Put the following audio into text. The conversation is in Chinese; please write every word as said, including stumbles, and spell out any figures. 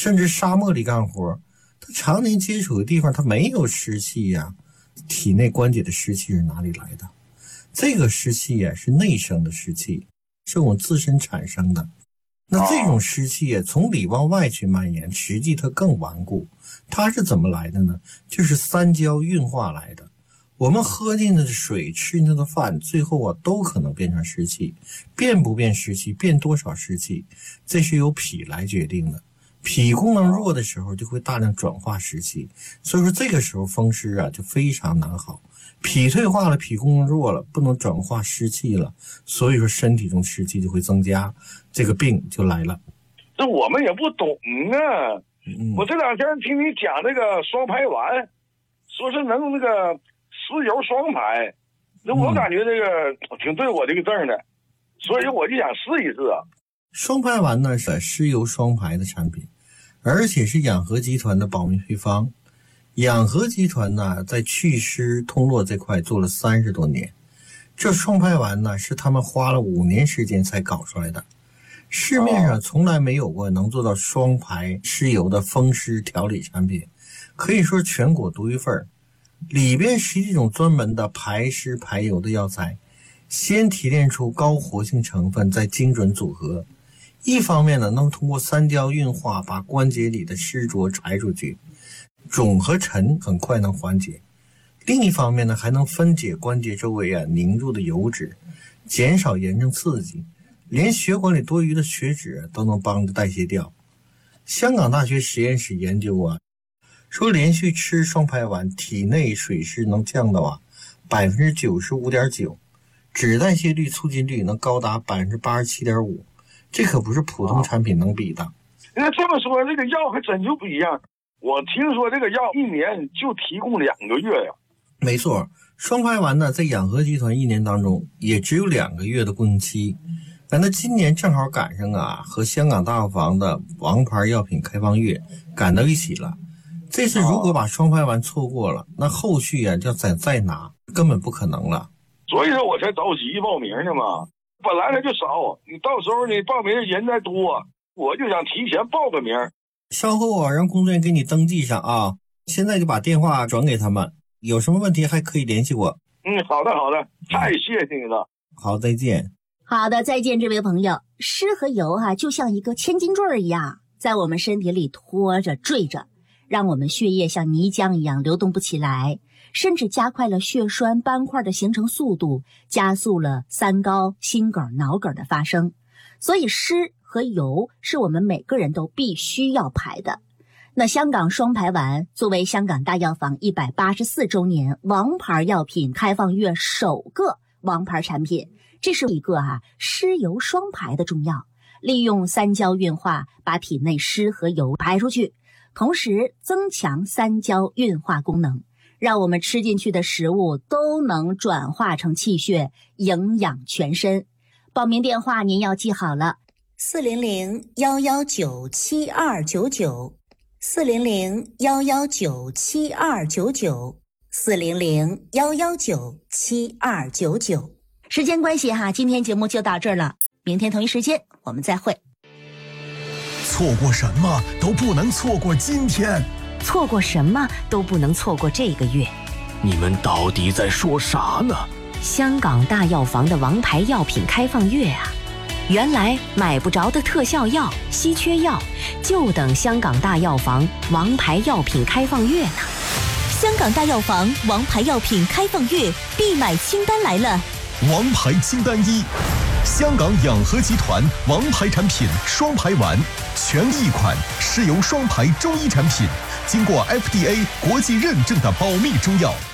甚至沙漠里干活，他常年接触的地方他没有湿气呀、啊，体内关节的湿气是哪里来的？这个湿气呀、啊、是内生的湿气，是我们自身产生的。那这种湿气啊，从里往外去蔓延，实际它更顽固。它是怎么来的呢？就是三焦运化来的。我们喝进的水，吃进的饭，最后啊都可能变成湿气。变不变湿气，变多少湿气，这是由脾来决定的。脾功能弱的时候，就会大量转化湿气，所以说这个时候风湿啊就非常难好。脾退化了，脾功能弱了，不能转化湿气了，所以说身体中湿气就会增加，这个病就来了。 这我们也不懂啊。嗯、我这两天听你讲那个双排丸，说是能那个湿油双排，那我感觉这个挺对我这个症的，所以我就想试一试啊。 双排丸呢是湿油双排的产品，而且是养和集团的保密配方。养和集团呢在祛湿通络这块做了三十多年，这双排丸呢是他们花了五年时间才搞出来的。市面上从来没有过能做到双排湿油的风湿调理产品，可以说全国独一份。里边是一种专门的排湿排油的药材，先提炼出高活性成分，再精准组合。一方面呢，能通过三焦运化把关节里的湿浊排出去，肿和沉很快能缓解。另一方面呢，还能分解关节周围啊凝住的油脂，减少炎症刺激，连血管里多余的血脂都能帮着代谢掉。香港大学实验室研究啊，说连续吃双排丸，体内水湿能降到啊百分之九十五点九，脂代谢率、促进率能高达百分之八十七点五，这可不是普通产品能比的。 那这么说，这个药还真就不一样。我听说这个药一年就提供两个月呀。 没错，双排丸呢，在养和集团一年当中也只有两个月的供应期。那今年正好赶上啊，和香港大药房的王牌药品开放月赶到一起了。这次如果把双排丸错过了，那后续啊要再再拿根本不可能了。 所以说我才着急报名呢嘛。本来它就少，你到时候你报名人再多，我就想提前报个名。 稍后啊，让工作人员给你登记上啊。现在就把电话转给他们，有什么问题还可以联系我。 嗯，好的好的，太谢谢你了。 好，再见。 好的，再见，这位朋友。湿和油啊，就像一个千斤坠一样，在我们身体里拖着坠着，让我们血液像泥浆一样流动不起来，甚至加快了血栓斑块的形成速度，加速了三高、心梗、脑梗的发生。所以湿和油是我们每个人都必须要排的。那香港双排丸作为香港大药房一百八十四周年王牌药品开放月首个王牌产品，这是一个啊湿油双排的中药，利用三焦运化把体内湿和油排出去，同时增强三焦运化功能，让我们吃进去的食物都能转化成气血，营养全身。报名电话您要记好了，四零零幺幺九七二九九，四零零幺幺九七二九九，四零零幺幺九七二九九。时间关系哈，今天节目就到这儿了，明天同一时间我们再会。 错过什么都不能错过今天， 错过什么都不能错过这个月。 你们到底在说啥呢？ 香港大药房的王牌药品开放月啊，原来买不着的特效药、稀缺药，就等香港大药房王牌药品开放月呢。 香港大药房王牌药品开放月必买清单来了。 王牌清单一，香港养和集团王牌产品双排丸，全一款湿油双排中医产品，经过 F D A 国际认证的保密中药。